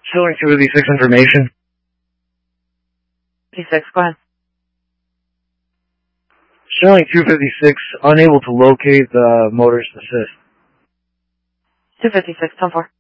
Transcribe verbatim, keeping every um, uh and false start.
Sterling two fifty-six information. fifty-six, go ahead. Sterling two fifty-six, unable to locate the motorist assist. two fifty-six, ten four.